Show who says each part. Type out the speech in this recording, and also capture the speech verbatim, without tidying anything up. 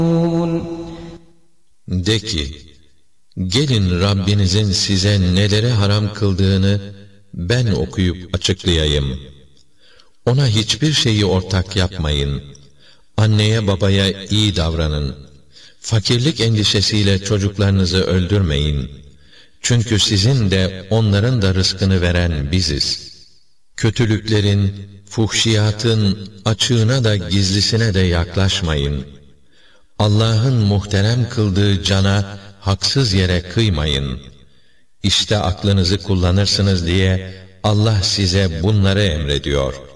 Speaker 1: De ki, gelin Rabbinizin size neleri haram kıldığını ben okuyup açıklayayım. Ona hiçbir şeyi ortak yapmayın. Anneye babaya iyi davranın. Fakirlik endişesiyle çocuklarınızı öldürmeyin. Çünkü sizin de onların da rızkını veren biziz. Kötülüklerin, fuhşiyatın açığına da gizlisine de yaklaşmayın. Allah'ın muhterem kıldığı cana haksız yere kıymayın. İşte aklınızı kullanırsınız diye Allah size bunları emrediyor.